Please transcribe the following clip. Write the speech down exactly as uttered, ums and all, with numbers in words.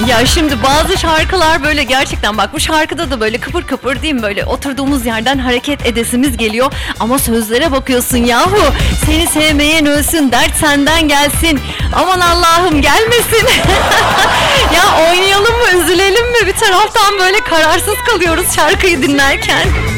Ya şimdi bazı şarkılar böyle gerçekten, bak bu şarkıda da böyle kıpır kıpır değil mi, böyle oturduğumuz yerden hareket edesimiz geliyor ama sözlere bakıyorsun, yahu seni sevmeyen ölsün, dert senden gelsin, aman Allah'ım gelmesin. Ya oynayalım mı, üzülelim mi, bir taraftan böyle kararsız kalıyoruz şarkıyı dinlerken.